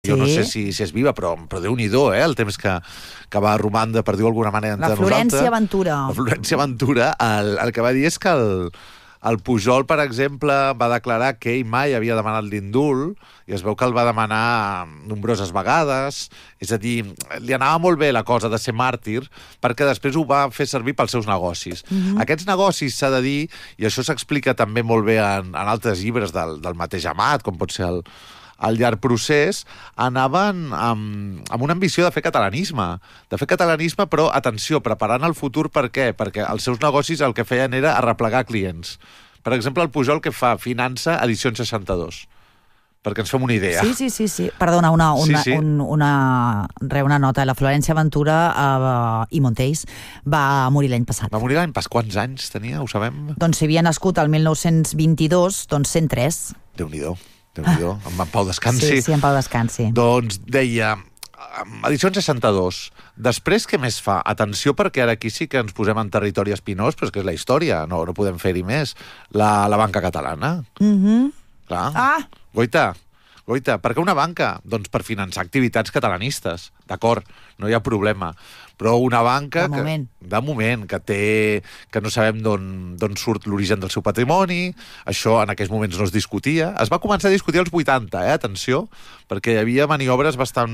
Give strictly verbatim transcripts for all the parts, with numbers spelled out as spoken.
Jo no sé si, si és viva, però, però Déu-n'hi-do, eh, el temps que, que va romandre, per dir-ho d'alguna manera, entre nosaltres. La Florència Ventura. La Florència Ventura, el, el que va dir és que el, el Pujol, per exemple, va declarar que ell mai havia demanat l'indult, i es veu que el va demanar nombroses vegades, és a dir, li anava molt bé la cosa de ser màrtir, perquè després ho va fer servir pels seus negocis. Mm-hmm. Aquests negocis, s'ha de dir, i això s'explica també molt bé en, en altres llibres del, del mateix Amat, com pot ser el al llarg procés, anaven amb, amb una ambició de fer catalanisme. De fer catalanisme, però, atenció, preparant el futur, per què? Perquè els seus negocis el que feien era arreplegar clients. Per exemple, el Pujol, que fa finança edicions seixanta-dos. Perquè ens fem una idea. Sí, sí, sí. sí. Perdona, una, una, sí, sí. Un, una, re, una nota. La Florència Ventura uh, i Montells va morir l'any passat. Va morir l'any passat. Quants anys tenia? Ho sabem? Doncs si havia nascut el mil nou-cents vint-i-dos, doncs cent tres. Déu-n'hi-do. Déu-n'hi-do, en Pau descansi. Sí, sí, en Pau descansi. Doncs deia, edicions seixanta-dos, després què més fa? Atenció, perquè ara aquí sí que ens posem en territori espinós, però és que és la història, no, no podem fer-hi més. La, la banca catalana. Mm-hmm. Clar. Ah! Goita, Goita, per què una banca? Doncs per finançar activitats catalanistes, d'acord, no hi ha problema. Però una banca... De moment. Que, de moment, que té... que no sabem d'on surt l'origen del seu patrimoni, això en aquells moments no es discutia. Es va començar a discutir als vuitanta, eh? Atenció, perquè hi havia maniobres bastant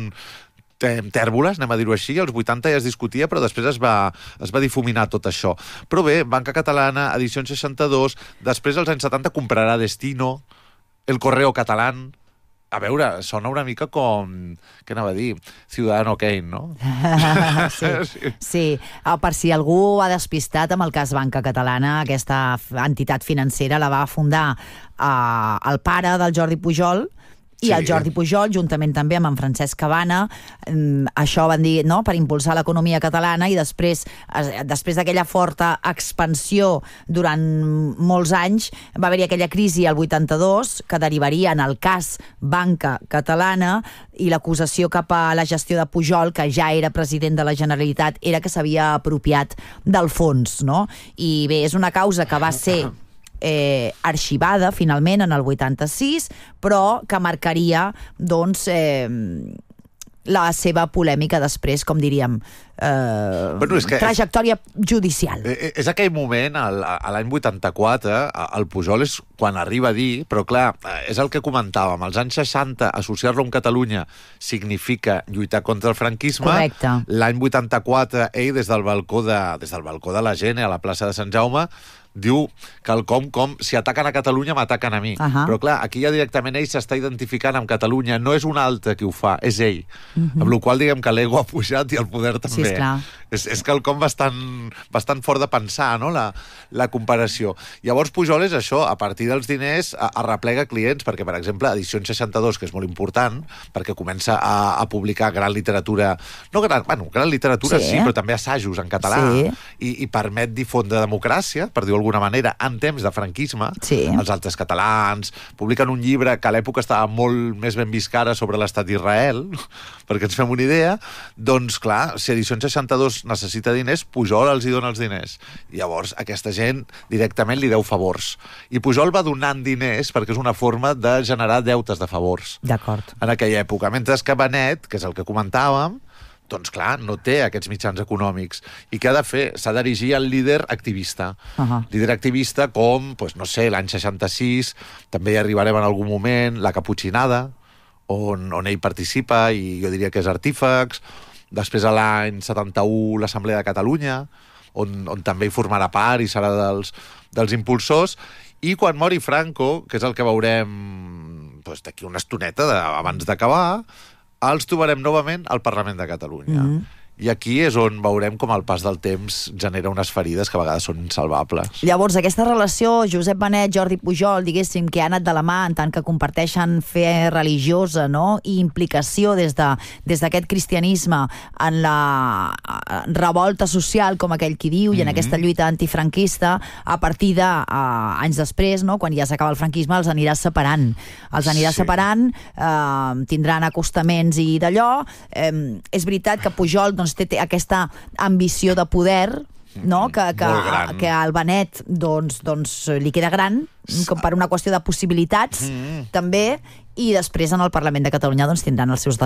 tèrboles, anem a dir-ho així, als vuitanta ja es discutia, però després es va, es va difuminar tot això. Però bé, Banca Catalana, edicions seixanta-dos, després als anys setanta comprarà Destino, El Correo Catalán. A veure, sona una mica com... Què anava a dir? Ciudadano Kane, no? sí, sí. sí. Per si algú ha despistat amb el cas Banca Catalana, aquesta entitat financera la va fundar eh, el pare del Jordi Pujol, i sí. El Jordi Pujol, juntament també amb en Francesc Cabana, això van dir, no?, per impulsar l'economia catalana, i després, després d'aquella forta expansió durant molts anys, va haver-hi aquella crisi al vuitanta-dos, que derivaria en el cas Banca Catalana, i l'acusació cap a la gestió de Pujol, que ja era president de la Generalitat, era que s'havia apropiat del fons, no? I bé, és una causa que va ser... Eh, arxivada finalment en el vuitanta-sis, però que marcaria doncs eh, la seva polèmica després, com diríem, eh, bueno, és que trajectòria judicial. És aquell moment, a l'any vuitanta-quatre, el Pujol és quan arriba a dir, però clar, és el que comentàvem, als anys seixanta associar-lo amb Catalunya significa lluitar contra el franquisme. Correcte. L'any vuitanta-quatre, ell des del balcó de, des del balcó de la Gene a la plaça de Sant Jaume diu quelcom com, si ataquen a Catalunya, m'ataquen a mi. Uh-huh. Però clar, aquí ja directament ell s'està identificant amb Catalunya, no és un altre qui ho fa, és ell. Uh-huh. Amb la qual diguem que l'ego ha pujat i el poder també. Sí, esclar. És, és quelcom bastant, bastant fort de pensar, no?, la, la comparació. Llavors Pujol és això, a partir dels diners arreplega clients, perquè, per exemple, edicions seixanta-dos, que és molt important, perquè comença a, a publicar gran literatura, no gran, bueno, gran literatura sí, sí però també assajos en català, sí. i, i permet difondre democràcia, per dir-ho d'alguna manera, en temps de franquisme. Sí. Els altres catalans publiquen un llibre que a l'època estava molt més ben vist que ara sobre l'estat d'Israel, perquè ens fem una idea. Doncs clar, si edicions seixanta-dos necessita diners, Pujol els hi dona els diners. Llavors aquesta gent directament li deu favors. I Pujol va donant diners perquè és una forma de generar deutes de favors. D'acord. En aquella època. Mentre que Benet, que és el que comentàvem, doncs clar, no té aquests mitjans econòmics. I què ha de fer? S'ha d'erigir el líder activista. Uh-huh. Líder activista com, doncs, no sé, l'any seixanta-sis, també hi arribarem en algun moment, la Caputxinada, on, on ell participa, i jo diria que és artífex. Després, a l'any setanta-u, l'Assemblea de Catalunya, on, on també hi formarà part i serà dels, dels impulsors. I quan mori Franco, que és el que veurem doncs, d'aquí una estoneta de, abans d'acabar, els trobarem novament al Parlament de Catalunya. Mm-hmm. I aquí és on veurem com el pas del temps genera unes ferides que a vegades són insalvables. Llavors, aquesta relació Josep Benet, Jordi Pujol, diguéssim, que ha anat de la mà en tant que comparteixen fe religiosa, no?, i implicació des de, des d'aquest cristianisme en la revolta social, com aquell qui diu, mm-hmm. i en aquesta lluita antifranquista, a partir de uh, anys després, no?, quan ja s'acaba el franquisme, els anirà separant. Els anirà sí. separant, uh, tindran acostaments i d'allò. Um, és veritat que Pujol, doncs, té aquesta ambició de poder, no? que, que, que al Benet doncs, doncs, li queda gran, com per una qüestió de possibilitats, mm. també, i després en el Parlament de Catalunya doncs, tindran els seus